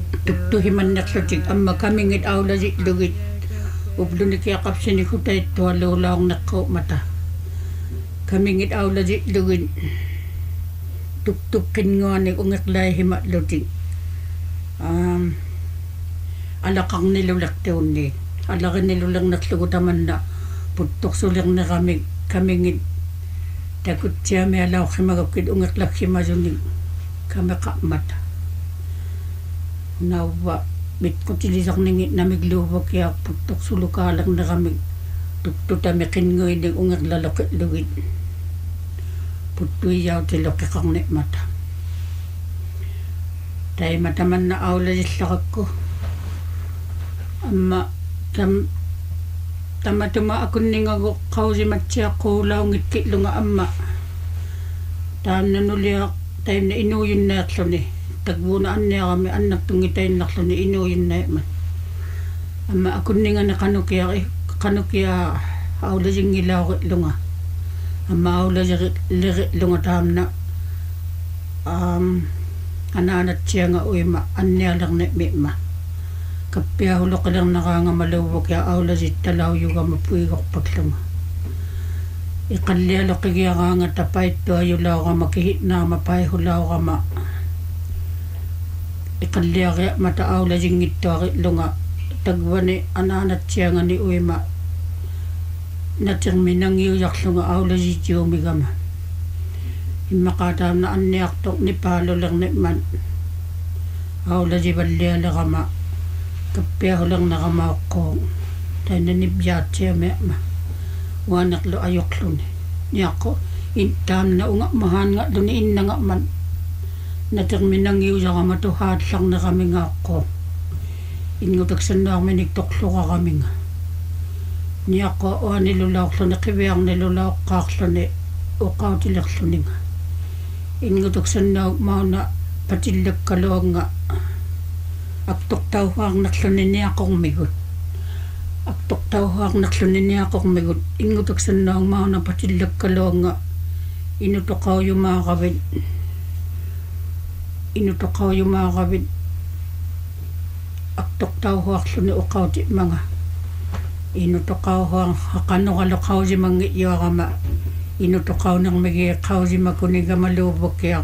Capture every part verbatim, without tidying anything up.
tuktuhiman naksatik amma kamingit aulajik lugit ublunik yakap sinikutay tuwalulaong nakko mata kamingit aulajik lugit tuktukin ngani ungaklay himat lutik um, alakang nilulak teuni alakan nilulang naksugutaman na putok sulang na kami kamingit takut siya may alaw kimagapkid ungaklak himazunig kami kamata nawa bit ko tilisak ningit namigluwa kaya putok sulukalang na kami tuktuta mekin ngoy ng ungak lalakit lugit putoy yaw tilok kang nek mata tayo mataman na awla jislakak ko amma tam tamatuma akun ningago kawsi matya ko law ngit lunga amma tam nanuliak tayo na inuyin na yakso ni tagbunaan niya kami anak tungitay nakso ni inuyin na man ama akun ninga na kanukya kanukya awla jing ilaw lunga ama awla jing lunga tam na um, ananat siya nga uy ma anya lang na mi ma kapya hulok ka lang nakangamalawag ya awla jit talaw yuga mapuigok paglunga ikalya lokigya ka nga tapay to ayulaw ka makihit na mapay hulaw ka ma ikalya kaya mataaw la jing ito lunga tagwani ananat siya nga ni uy ma nating minang yuyak lunga aw la jityo migama imakatam na anyak tok ni palo lang ni man aw la jibalya la kama kapya hulang nakamakong tayo nanibiyat siya me ma wanak lo ayok lo ni niya ko intam na unga mahan nga duniin na nga man nating minang yuyak nga matuhat lang na kami nga ko ingutaksan na kami nigtoklo ka kami nga niya ko o nilulaw lo na kibiyang nilulaw kaklo ni o kautilak lo ni nga ingutaksan na mao na patilag kalo nga aktok tawang naklo ni niya kong migot aktok tawang naklo ni niya kong migot ingutaksan na mao na patilag kalo nga inutukaw yung mga kawin inutukaw yung mga kawin aktok tawang naklo ni ukaw ti mga inutukaw hang hakano kalakaw si mga iyo kama inutukaw ng magikaw si makuniga malubok kaya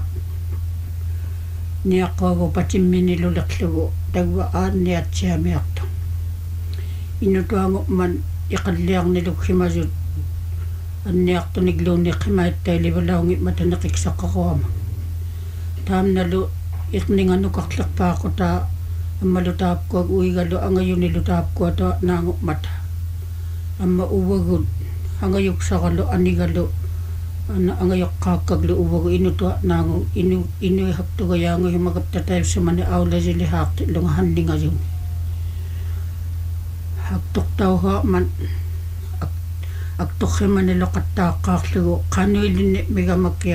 niya ko ako patim minilulak lugo dagwaan niya siya may akto inutuang man ikalyang niluk himazut an niya akto niglo niya kimayat tayo libalaw ngit mata nakiksak ako ama tam nalo ikningan nukaklak pa ako ta ang malutap ko ag uwi galo ang ngayon nilutap ko ata nangok mata ang mauwagod ang ngayok sa kalo anigalo ang ngayok kakaglo uwago inuto nangong inu inu hakto gaya ngo himagap tatay sa mani awla jili hakti long handing ngayon haktok tao ha man aktok himan nilo katakak lugo kanoy din mega makya